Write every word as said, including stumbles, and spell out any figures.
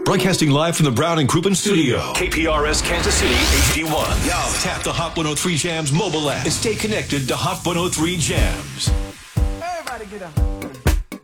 Broadcasting live from the Brown and Crouppen studio. K P R S Kansas City H D one. Yo, tap the Hot one oh three Jams mobile app and stay connected to Hot one oh three Jams. Everybody get up.